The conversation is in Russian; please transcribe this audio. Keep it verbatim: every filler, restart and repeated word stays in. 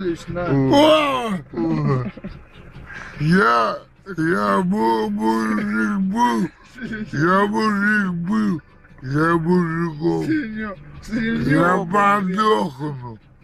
на. О! Я, я был мужик был, я мужик был, я мужиком, Сынек, я сынек. подохну.